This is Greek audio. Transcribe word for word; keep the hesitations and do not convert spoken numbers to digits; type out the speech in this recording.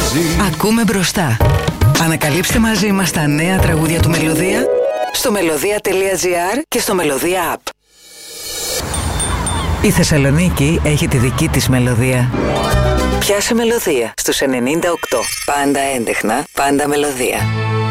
μαζί. Ακούμε μπροστά. Ανακαλύψτε μαζί μας τα νέα τραγούδια του Μελωδία στο μελωδία τελεία τζι άρ και στο Μελωδία App. Η Θεσσαλονίκη έχει τη δική της μελωδία. Πιάσε Μελωδία στους ενενήντα οκτώ. Πάντα έντεχνα, πάντα μελωδία.